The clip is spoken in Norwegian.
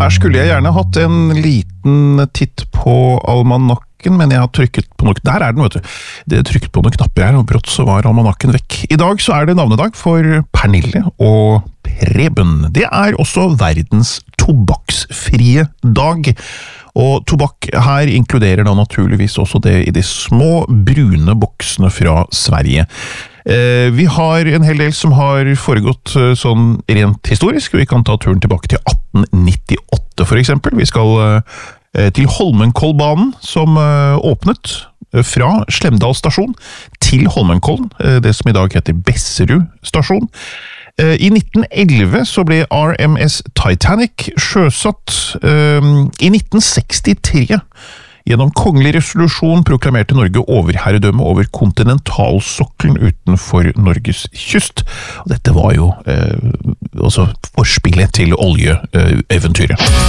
Her skulle jeg gjerne hatt en liten titt på almanakken, men jeg har trykket på noe. Der den, vet du. Det trykket på noen knapper her, og brått så var almanakken vekk. I dag så det navnedag for Pernille og Preben. Det også verdens tobakksfrie dag. Og tobakk her inkluderer da naturligvis også det i de små brune boksene fra Sverige. Vi har en hel del som har foregått sånn rent historisk. Vi kan ta turen tilbake til 1898 for eksempel. Vi skal til Holmenkollbanen som åpnet fra Slemdal stasjon til Holmenkollen, det som i dag heter Besserud stasjon. I 1911 så ble RMS Titanic sjøsatt. I 1963 gjennom kongelig resolusjon proklamerte Norge overherredømme over kontinentalsokkelen utenfor Norges kyst. Og dette var jo også forspillet til oljeeventyret.